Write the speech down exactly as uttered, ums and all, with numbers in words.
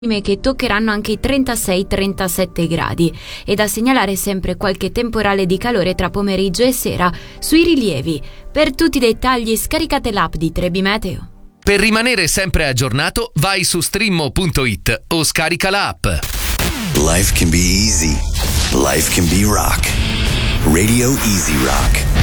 che toccheranno anche i trentasei trentasette gradi e da segnalare sempre qualche temporale di calore tra pomeriggio e sera sui rilievi. Per tutti i dettagli scaricate l'app di Trebi Meteo. Per rimanere sempre aggiornato vai su streammo punto it o scarica l'app. Life can be easy. Life can be rock. Radio Easy Rock.